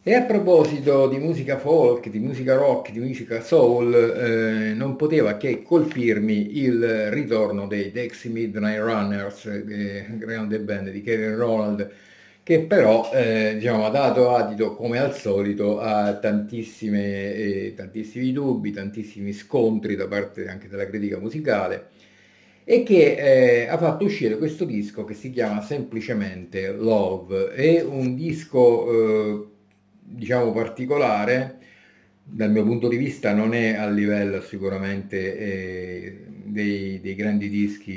E a proposito di musica folk, di musica rock, di musica soul, non poteva che colpirmi il ritorno dei Dexy Midnight Runners, grande band di Kevin Ronald, che però diciamo, ha dato adito, come al solito, a tantissimi dubbi, tantissimi scontri da parte anche della critica musicale e che ha fatto uscire questo disco che si chiama semplicemente Love. È un disco, diciamo, particolare. Dal mio punto di vista non è a livello sicuramente dei grandi dischi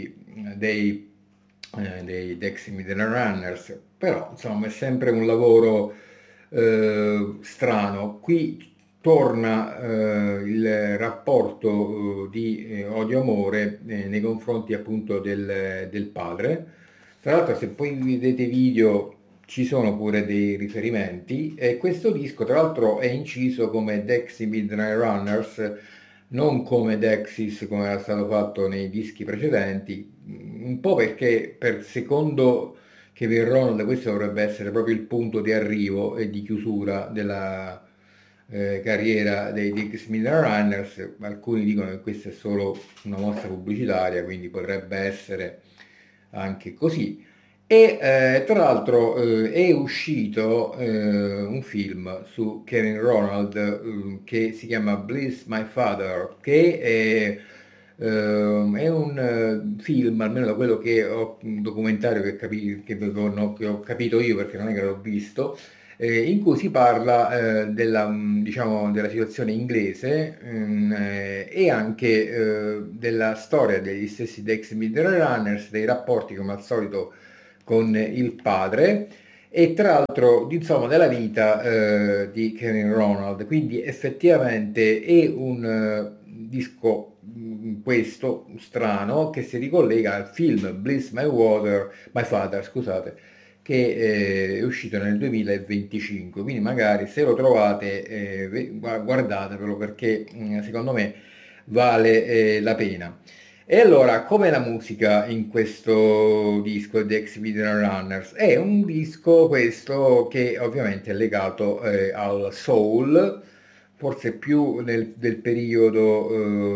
dei Dexy Midnight Runners, però insomma è sempre un lavoro strano. Qui torna il rapporto di odio-amore nei confronti appunto del padre. Tra l'altro, se poi vedete video, ci sono pure dei riferimenti. E questo disco, tra l'altro, è inciso come Dexy Midnight Runners, non come Dexys, come era stato fatto nei dischi precedenti, un po' perché per secondo Kevin Ronald questo dovrebbe essere proprio il punto di arrivo e di chiusura della carriera dei Dixie Miller Runners. Alcuni dicono che questa è solo una mossa pubblicitaria, quindi potrebbe essere anche così. E tra l'altro è uscito un film su Kevin Ronald che si chiama Bliss My Father, che è un film, almeno da quello che ho, un documentario che ho capito io perché non è che l'ho visto, in cui si parla diciamo, della situazione inglese e anche della storia degli stessi Dex Midnight Runners, dei rapporti come al solito con il padre e tra l'altro insomma della vita di Kevin Ronald. Quindi effettivamente è un disco questo strano che si ricollega al film Bliss My Father, scusate, che è uscito nel 2025, quindi magari se lo trovate guardatevelo perché secondo me vale la pena. E allora, com'è la musica in questo disco di Ex Midnight Runners? È un disco questo che ovviamente è legato al soul, forse più del periodo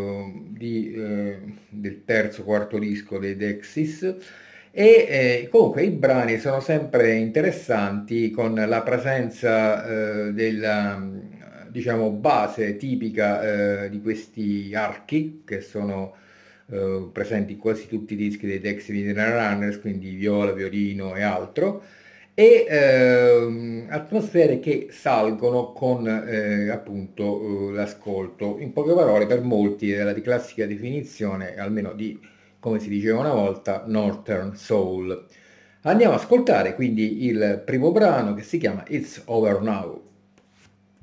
del terzo, quarto disco dei Dexys. E comunque i brani sono sempre interessanti con la presenza della diciamo base tipica di questi archi che sono presenti in quasi tutti i dischi dei Dexy Midnight Runners, quindi viola, violino e altro, e atmosfere che salgono con appunto l'ascolto. In poche parole, per molti è la di classica definizione, almeno di come si diceva una volta, Northern Soul. Andiamo ad ascoltare quindi il primo brano che si chiama It's Over Now.